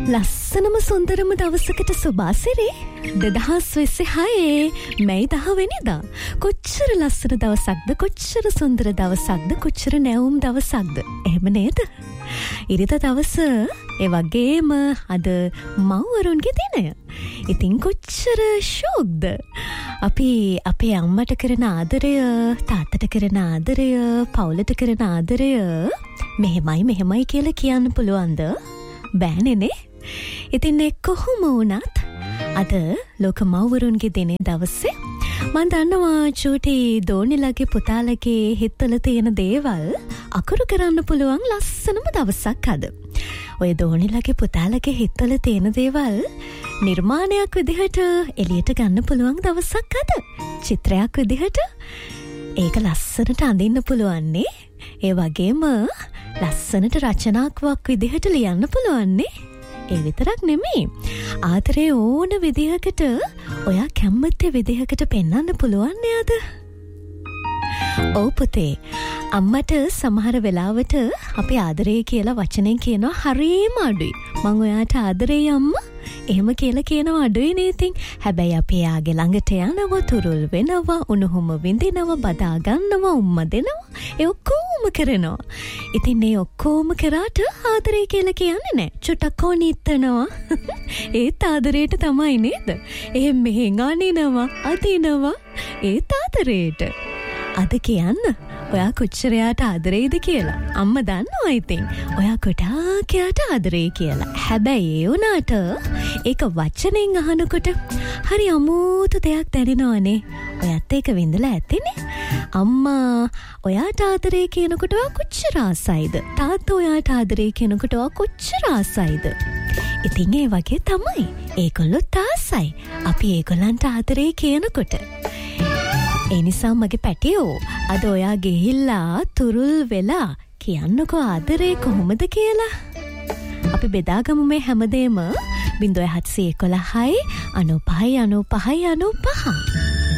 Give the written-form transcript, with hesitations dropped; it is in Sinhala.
ලස්සනම සුන්දරම දවසකට සුභාසිරි 2026 මැයි 10 වෙනිදා. කොච්චර ලස්සන දවසක්ද, කොච්චර සුන්දර දවසක්ද, කොච්චර නැවුම් දවසක්ද. එහෙම නේද? ඉරිදා දවස ඒ වගේම අද මව්වරුන්ගේ දිනය. ඉතින් කොච්චර ෂෝක්ද. අපි අපේ අම්මට කරන ආදරය, තාත්තට කරන ආදරය, පවුලට කරන ආදරය මෙහෙමයි කියලා කියන්න පුළුවන්ද? බෑනේ. ඉතින් කොහොම වුණත් අද ලෝක මව්වරුන්ගේ දිනේ දවසේ මම දන්නවා චූටි දෝනිලගේ පුතාලගේ හිතවල තියෙන දේවල් අකුරු කරන්න පුළුවන් ලස්සනම දවසක් අද. ඔය දෝනිලගේ පුතාලගේ හිතවල තියෙන දේවල් නිර්මාණයක් විදිහට එළියට ගන්න පුළුවන් දවසක් අද. චිත්‍රයක් විදිහට ඒක ලස්සනට අඳින්න පුළුවන්නේ. ඒ වගේම ලස්සනට රචනාවක් විදිහට ලියන්න පුළුවන්නේ. ඒ විතරක් නෙමෙයි. ආදරේ ඕන විදිහකට ඔයා කැමති විදිහකට පෙන්වන්න පුළුවන් නේද? ඔව් පුතේ. අම්මට සමහර වෙලාවට අපි ආදරේ කියලා වචනෙන් කියනවා හරියම අඩුයි. මං ඔයාට ආදරේ අම්මා එහෙම කියලා කියනවා අඩුයි නේ. ඉතින් හැබැයි අපි එයාගේ ළඟට යනවා, තුරුල් වෙනවා, උණුහුම විඳිනවා, බදා ගන්නවා, උම්ම දෙනවා. ඒ ඔක්කොම කරනවා. ඉතින් මේ ඔක්කොම කරාට ආදරේ කියලා කියන්නේ නැහැ. චුට්ටක් ඕනිටනවා. ඒත් ආදරේට තමයි නේද? එහෙම මෙහෙන් අනිනවා, අදිනවා. ඒත් ආදරේට. අද කියන්න ඔයා කොච්චර යාට ආදරේද කියලා. අම්මා දන්නවා ඉතින්. ඔයා කොටාක් යාට ආදරේ කියලා. හැබැයි ඒ උනාට ඒක වචනෙන් අහනකොට හරි අමුතු දෙයක් දැනෙනවනේ. ඔයත් ඒක විඳලා ඇතිනේ. අම්මා ඔයාට ආදරේ කියනකොට ඔයා කොච්චර ආසයිද? තාත්තා ඔයාට ආදරේ කියනකොට ඔයා කොච්චර ආසයිද? ඉතින් ඒ වගේ තමයි. ඒගොල්ලොත් ආසයි. අපි ඒගොල්ලන්ට ආදරේ කියනකොට. ඒ නිසා මගේ පැටියෝ අද ඔයා ගිහිල්ලා තුරුල් වෙලා කියන්නකෝ ආදරේ කොහොමද කියලා. අපි බෙදාගමු මේ හැමදේම 0711 95 95 95.